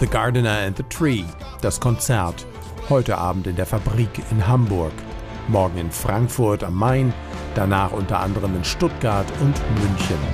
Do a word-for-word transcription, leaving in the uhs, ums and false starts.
The Gardener and the Tree, das Konzert, heute Abend in der Fabrik in Hamburg, morgen in Frankfurt am Main, danach unter anderem in Stuttgart und München.